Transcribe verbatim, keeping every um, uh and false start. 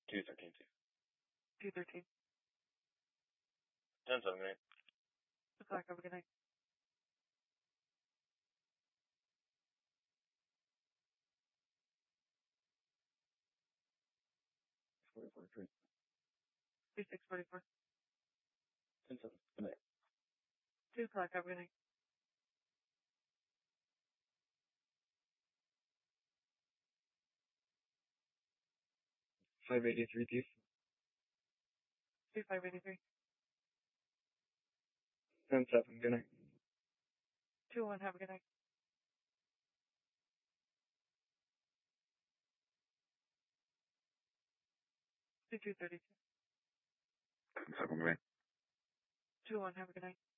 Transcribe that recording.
two thirteen two. two thirteen. ten seven, good night. O'clock, have a good night. forty-four, three. two six forty-four. ten seven, good night. two o'clock, have a good night. five eighty-three, thief. two five eighty-three. ten seven, good night. two one, have a good night. two two thirty-two. ten seven, good night. two one, have a good night.